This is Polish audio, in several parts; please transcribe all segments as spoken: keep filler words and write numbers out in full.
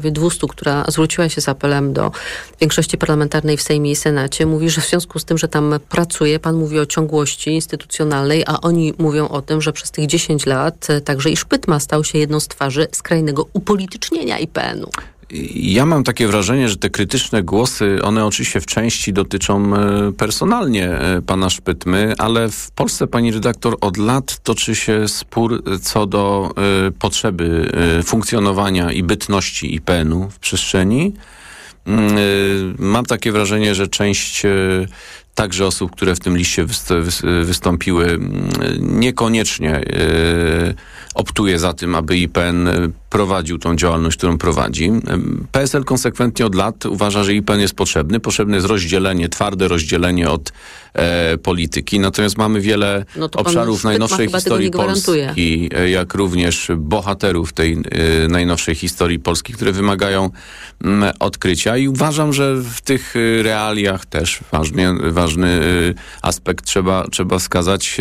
dwieście, która zwróciła się z apelem do większości parlamentarnej w Sejmie i Senacie, mówi, że w związku z tym, że tam pracuje, pan mówi o ciągłości instytucjonalnej, a oni mówią o tym, że przez tych dziesięć lat także i Szpytma stał się jedną z twarzy skrajnego upolitycznienia I P N u. Ja mam takie wrażenie, że te krytyczne głosy, one oczywiście w części dotyczą personalnie pana Szpytmy, ale w Polsce, pani redaktor, od lat toczy się spór co do y, potrzeby y, funkcjonowania i bytności I P N u w przestrzeni. Y, mam takie wrażenie, że część y, także osób, które w tym liście wystąpiły, niekoniecznie y, optuje za tym, aby I P N prowadził tą działalność, którą prowadzi. P S L konsekwentnie od lat uważa, że I P N jest potrzebny. Potrzebne jest rozdzielenie, twarde rozdzielenie od e, polityki. Natomiast mamy wiele no obszarów najnowszej historii Polski, jak również bohaterów tej e, najnowszej historii Polski, które wymagają m, odkrycia. I uważam, że w tych realiach też ważny, ważny e, aspekt trzeba, trzeba wskazać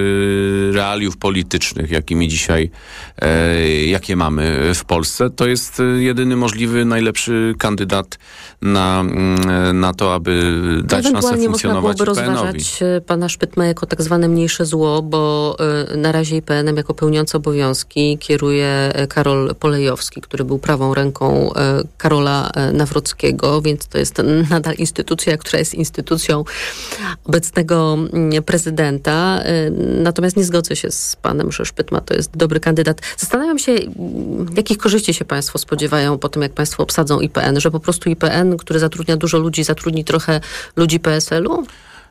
e, realiów politycznych, jakimi dzisiaj, e, jakie mamy w Polsce. To jest jedyny możliwy, najlepszy kandydat na, na to, aby dać szansę funkcjonować I P N owi. Można byłoby rozważać pana Szpytmę jako tak zwane mniejsze zło, bo y, na razie I P N em jako pełniący obowiązki kieruje Karol Polejowski, który był prawą ręką y, Karola Nawrockiego, więc to jest nadal instytucja, która jest instytucją obecnego y, prezydenta. Y, natomiast nie zgodzę się z panem, że Szpytma to jest dobry kandydat. Zastanawiam się, jakich korzyści się państwo spodziewają po tym, jak państwo obsadzą I P N? Że po prostu I P N, który zatrudnia dużo ludzi, zatrudni trochę ludzi P S L u?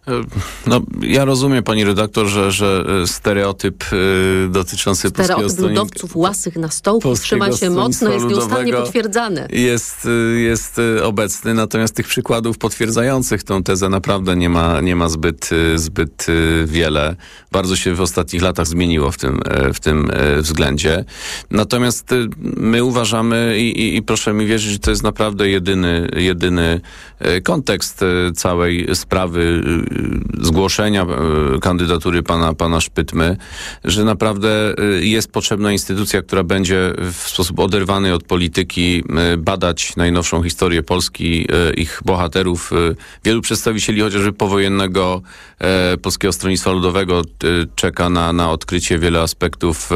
No, ja rozumiem, pani redaktor, że, że stereotyp y, dotyczący Stereotyp Polskiego Stronnictwa ludowców łasych na stołku trzyma się mocno, jest nieustannie potwierdzany. Jest, jest obecny, natomiast tych przykładów potwierdzających tą tezę naprawdę nie ma, nie ma zbyt, zbyt wiele. Bardzo się w ostatnich latach zmieniło w tym, w tym względzie. Natomiast my uważamy i, i, i proszę mi wierzyć, że to jest naprawdę jedyny, jedyny kontekst całej sprawy zgłoszenia kandydatury pana, pana Szpytmy, że naprawdę jest potrzebna instytucja, która będzie w sposób oderwany od polityki badać najnowszą historię Polski, ich bohaterów. Wielu przedstawicieli chociażby powojennego Polskiego Stronnictwa Ludowego czeka na, na odkrycie. Wiele aspektów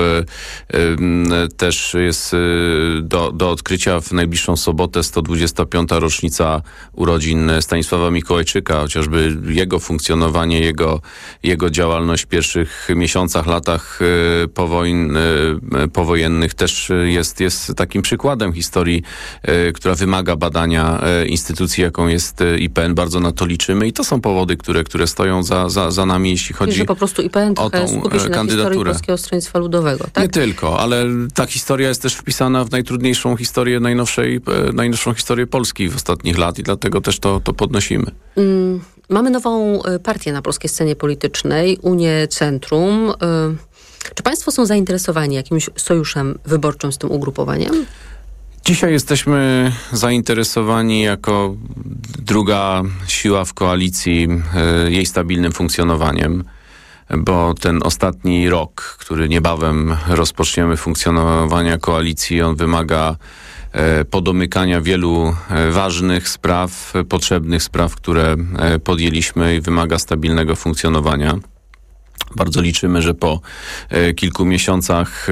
też jest do, do odkrycia. W najbliższą sobotę sto dwudziesta piąta rocznica urodzin Stanisława Mikołajczyka, chociażby jego funkcjonowanie, jego, jego działalność w pierwszych miesiącach, latach powojen, powojennych też jest, jest takim przykładem historii, która wymaga badania instytucji, jaką jest I P N. Bardzo na to liczymy i to są powody, które, które stoją za, za, za nami, jeśli chodzi że po prostu I P N o tą skupi się na historii Polskiego Stronnictwa Ludowego, tak? Nie tylko, ale ta historia jest też wpisana w najtrudniejszą historię najnowszej, najnowszą historię Polski w ostatnich lat i dlatego też to, to podnosimy. Mm. Mamy nową partię na polskiej scenie politycznej, Unię Centrum. Czy państwo są zainteresowani jakimś sojuszem wyborczym z tym ugrupowaniem? Dzisiaj jesteśmy zainteresowani jako druga siła w koalicji jej stabilnym funkcjonowaniem, bo ten ostatni rok, który niebawem rozpoczniemy funkcjonowania koalicji, on wymaga podomykania wielu ważnych spraw, potrzebnych spraw, które podjęliśmy i wymaga stabilnego funkcjonowania. Bardzo liczymy, że po kilku miesiącach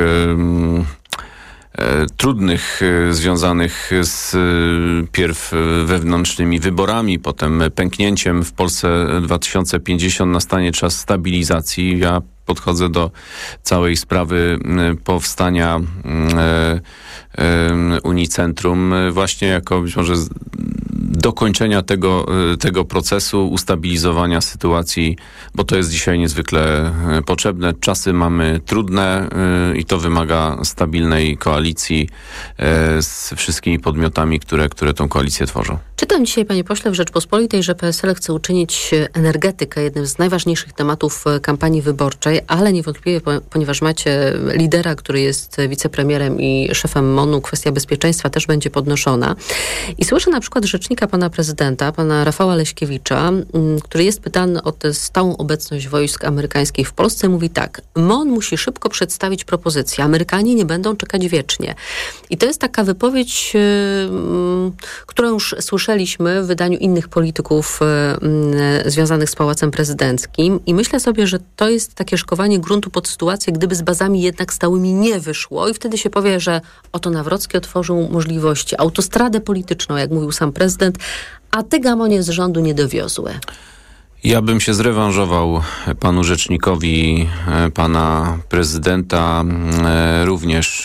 trudnych, związanych z pierw wewnętrznymi wyborami, potem pęknięciem w Polsce dwa tysiące pięćdziesiąt, nastanie czas stabilizacji. Ja podchodzę do całej sprawy powstania Unii Centrum właśnie jako być może dokończenia tego, tego procesu, ustabilizowania sytuacji, bo to jest dzisiaj niezwykle potrzebne. Czasy mamy trudne i to wymaga stabilnej koalicji z wszystkimi podmiotami, które, które tą koalicję tworzą. Czy ten Czytam dzisiaj, panie pośle, w Rzeczpospolitej, że P S L chce uczynić energetykę jednym z najważniejszych tematów kampanii wyborczej, ale niewątpliwie, ponieważ macie lidera, który jest wicepremierem i szefem M O N-u, kwestia bezpieczeństwa też będzie podnoszona. I słyszę na przykład rzecznika pana prezydenta, pana Rafała Leśkiewicza, który jest pytany o tę stałą obecność wojsk amerykańskich w Polsce. Mówi tak: M O N musi szybko przedstawić propozycję. Amerykanie nie będą czekać wiecznie. I to jest taka wypowiedź, yy, którą już słyszeliśmy w wydaniu innych polityków yy, związanych z Pałacem Prezydenckim. I myślę sobie, że to jest takie szkowanie gruntu pod sytuację, gdyby z bazami jednak stałymi nie wyszło. I wtedy się powie, że oto Nawrocki otworzył możliwości, autostradę polityczną, jak mówił sam prezydent, a te gamonie z rządu nie dowiozły. Ja bym się zrewanżował panu rzecznikowi, pana prezydenta, również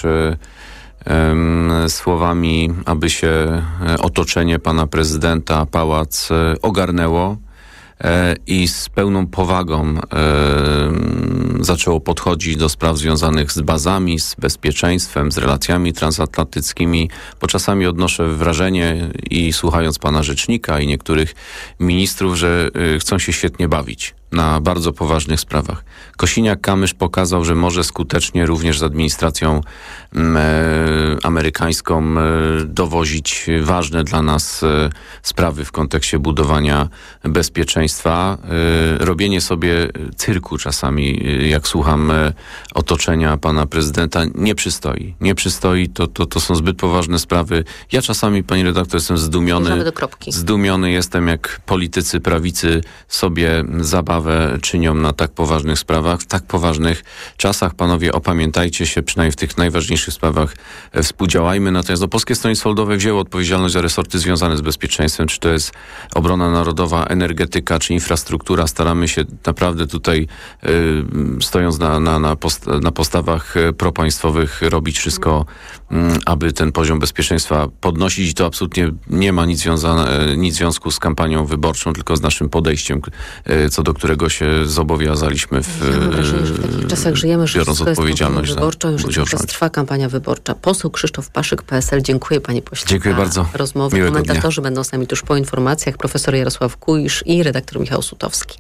słowami, aby się otoczenie pana prezydenta, pałac ogarnęło i z pełną powagą zaczęło podchodzić do spraw związanych z bazami, z bezpieczeństwem, z relacjami transatlantyckimi, bo czasami odnoszę wrażenie i słuchając pana rzecznika i niektórych ministrów, że chcą się świetnie bawić na bardzo poważnych sprawach. Kosiniak-Kamysz pokazał, że może skutecznie również z administracją e, amerykańską e, dowozić ważne dla nas e, sprawy w kontekście budowania bezpieczeństwa. E, robienie sobie cyrku czasami, e, jak słucham e, otoczenia pana prezydenta, nie przystoi. Nie przystoi, to, to, to są zbyt poważne sprawy. Ja czasami, pani redaktor, jestem zdumiony. do kropki. Zdumiony jestem, jak politycy prawicy sobie zabawę czynią na tak poważnych sprawach, w tak poważnych czasach. Panowie, opamiętajcie się, przynajmniej w tych najważniejszych sprawach współdziałajmy. Natomiast no, Polskie Stronnictwo Ludowe wzięło odpowiedzialność za resorty związane z bezpieczeństwem, czy to jest obrona narodowa, energetyka, czy infrastruktura. Staramy się naprawdę tutaj, y, stojąc na, na, na, post, na postawach propaństwowych, robić wszystko, y, aby ten poziom bezpieczeństwa podnosić. I to absolutnie nie ma nic, związane, nic związku z kampanią wyborczą, tylko z naszym podejściem, y, co do którego się zobowiązaliśmy w, ja mam wrażenie, że w takich czasach żyjemy, że biorąc odpowiedzialność za wyborczą, już teraz trwa kampania wyborcza. Poseł Krzysztof Paszyk, P S L. Dziękuję, panie pośle. Dziękuję bardzo. Rozmowy. Miłego Komentatorzy dnia. będą z nami tuż po informacjach. Profesor Jarosław Kuisz i redaktor Michał Sutowski.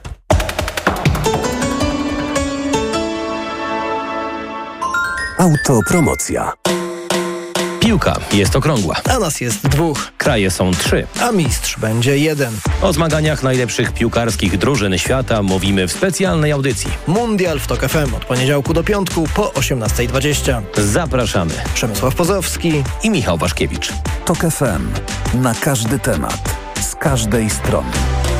Autopromocja. Piłka jest okrągła. A nas jest dwóch. Kraje są trzy. A mistrz będzie jeden. O zmaganiach najlepszych piłkarskich drużyn świata mówimy w specjalnej audycji. Mundial w Tok F M od poniedziałku do piątku po osiemnasta dwadzieścia. Zapraszamy. Przemysław Pozowski i Michał Waszkiewicz. Tok F M. Na każdy temat. Z każdej strony.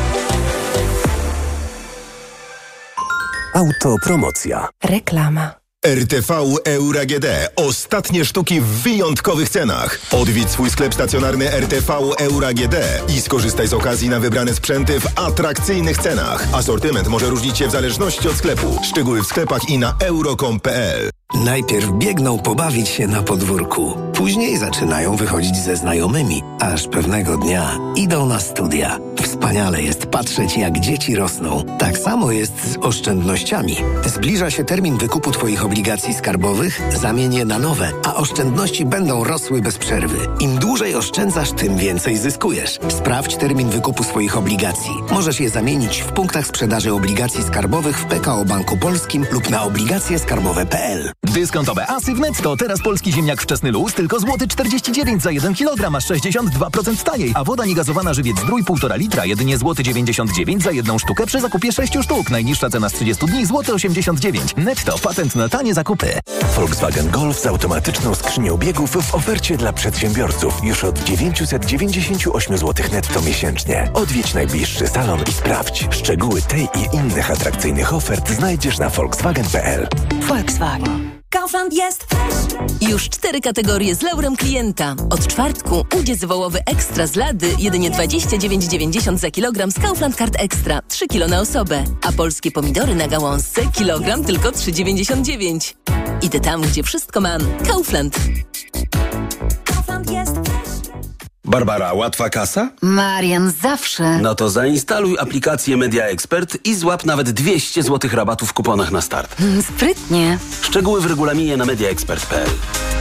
Autopromocja. Reklama. R T V Euro A G D. Ostatnie sztuki w wyjątkowych cenach. Odwiedź swój sklep stacjonarny R T V Euro A G D i skorzystaj z okazji na wybrane sprzęty w atrakcyjnych cenach. Asortyment może różnić się w zależności od sklepu. Szczegóły w sklepach i na euro kropka com kropka p l. Najpierw biegną pobawić się na podwórku. Później zaczynają wychodzić ze znajomymi, aż pewnego dnia idą na studia. Wspaniale jest patrzeć, jak dzieci rosną. Tak samo jest z oszczędnościami. Zbliża się termin wykupu Twoich obligacji skarbowych, zamień je na nowe, a oszczędności będą rosły bez przerwy. Im dłużej oszczędzasz, tym więcej zyskujesz. Sprawdź termin wykupu swoich obligacji. Możesz je zamienić w punktach sprzedaży obligacji skarbowych w P K O Banku Polskim lub na obligacje skarbowe kropka p l. Dyskontowe asy w Netto. Teraz polski ziemniak wczesny luz tylko złoty czterdzieści dziewięć za jeden kilogram, aż sześćdziesiąt dwa procent taniej. A woda niegazowana żywiec Zdrój półtora litra jedynie złoty dziewięćdziesiąt dziewięć za jedną sztukę przy zakupie sześciu sztuk. Najniższa cena z trzydziestu dni złoty osiemdziesiąt dziewięć. Netto. Patent na tanie zakupy. Volkswagen Golf z automatyczną skrzynią biegów w ofercie dla przedsiębiorców już od dziewięćset dziewięćdziesiąt osiem złotych netto miesięcznie. Odwiedź najbliższy salon i sprawdź. Szczegóły tej i innych atrakcyjnych ofert znajdziesz na volkswagen kropka p l. Volkswagen. Kaufland jest już cztery kategorie z laurem klienta. Od czwartku udziec wołowy ekstra z lady jedynie dwadzieścia dziewięć dziewięćdziesiąt za kilogram z Kaufland Card Extra, trzy kilo na osobę. A polskie pomidory na gałązce kilogram tylko trzy dziewięćdziesiąt dziewięć. Idę tam, gdzie wszystko mam. Kaufland. Kaufland jest. Barbara, łatwa kasa? Marian, zawsze. No to zainstaluj aplikację Media Expert i złap nawet dwieście złotych rabatu w kuponach na start. Sprytnie. Szczegóły w regulaminie na media expert kropka p l.